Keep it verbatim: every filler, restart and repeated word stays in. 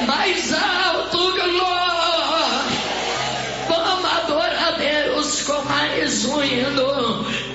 mais alto, glória. Vamos adorar a Deus com mais um hino.